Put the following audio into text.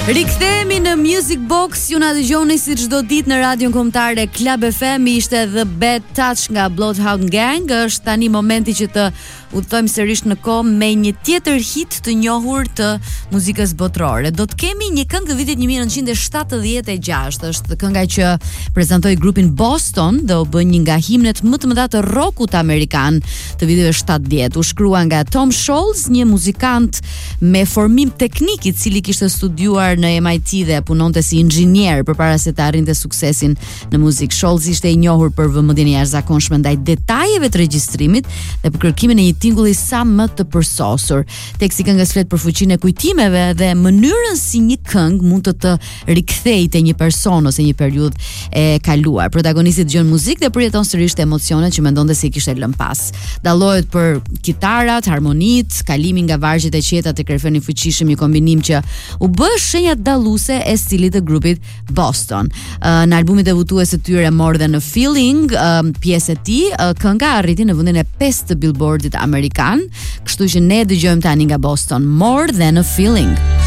Rikthehemi në Music Box, ju na dëgjoni si çdo ditë në radion kombëtare Club FM. Ishte The Bad Touch nga Bloodhound Gang. Është tani momenti që të udhtojmë sërish në kohë me një tjetër hit të njohur të muzikës botërore. Do të kemi një këngë të vitit 1976. Është kënga që prezantoi grupin Boston dhe u bë një nga himnet më të mëdha të rockut amerikan të viteve 70. U shkrua nga Tom Scholz, një muzikant me formim teknik i cili kishte studiuar në MIT dhe punonte si inxhinier përpara se të arrinte suksesin në muzikë. Scholz ishte i njohur për vëmendjen e jashtëzakonshme ndaj detajeve të regjistrimit dhe për kërkimin e një tingulli sa më të përsosur. Teksti i këngës flet për fuqinë e kujtimeve dhe mënyrën si një këngë mund të rikthejë te një person ose një periudhë e kaluar. Protagonisti dëgjon muzikë dhe përjeton sërish emocionet që mendonte se i kishte lënë pas. Dallohet për kitarat, harmonit, kalimi nga vargjet e qeta tek refreni i fuqishëm, një kombinim që u bë shenja dalluese e stilit të grupit Boston. Në albumin debutues të tyre More Than a Feeling, pjesë e tij, kënga arriti në vendin e 5 të Billboardit amerikan, kështu që ne dëgjojmë tani nga Boston More Than a Feeling.